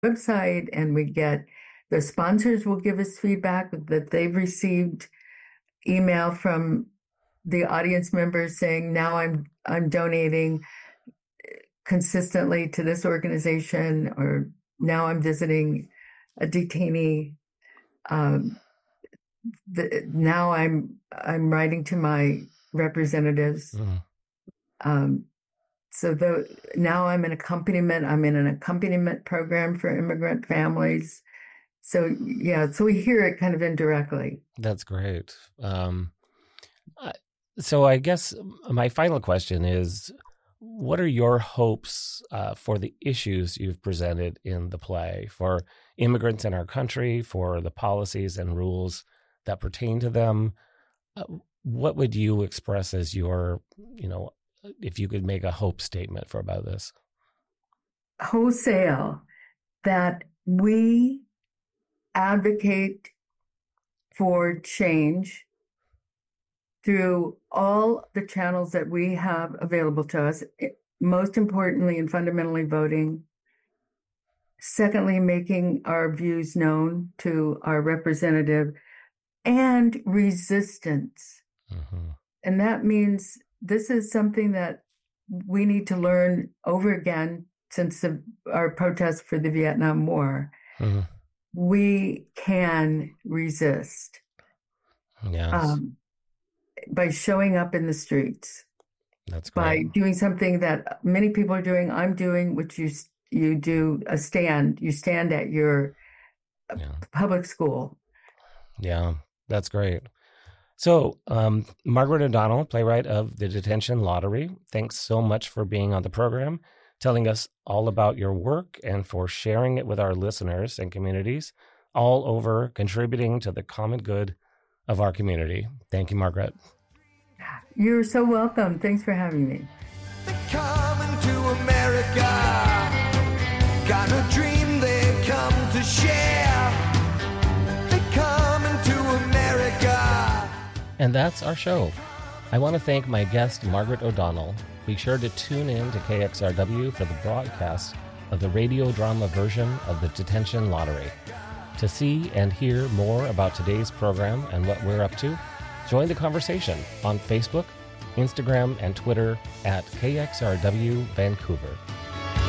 website, and the sponsors will give us feedback that they've received email from the audience members saying, now I'm donating consistently to this organization, or now I'm visiting a detainee. Now I'm writing to my representatives. So now I'm in an accompaniment program for immigrant families. So so we hear it kind of indirectly. That's great. So I guess my final question is, what are your hopes for the issues you've presented in the play, for immigrants in our country, for the policies and rules that pertain to them? What would you express as your, if you could make a hope statement about this? Wholesale, that we advocate for change through all the channels that we have available to us, most importantly and fundamentally voting. Secondly, making our views known to our representative, and resistance. And that means this is something that we need to learn over again since our protests for the Vietnam War. We can resist. Yes. By showing up in the streets. That's great. By doing something that many people are doing, I'm doing, which you do a stand. You stand at your public school. Yeah, that's great. So, Margaret O'Donnell, playwright of The Detention Lottery, thanks so much for being on the program, telling us all about your work, and for sharing it with our listeners and communities all over, contributing to the common good of our community. Thank you, Margaret. You're so welcome. Thanks for having me. They're coming to America, got a dream they come to share. They're coming to America. And that's our show. I want to thank my guest, Margaret O'Donnell. Be sure to tune in to KXRW for the broadcast of the radio drama version of The Detention Lottery. To see and hear more about today's program and what we're up to, join the conversation on Facebook, Instagram, and Twitter at KXRW Vancouver.